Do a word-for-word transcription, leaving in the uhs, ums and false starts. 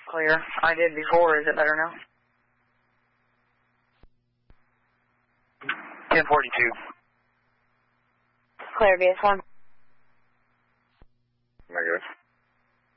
Clear. I did before. Is it better now? ten forty-two. Clear, V S one.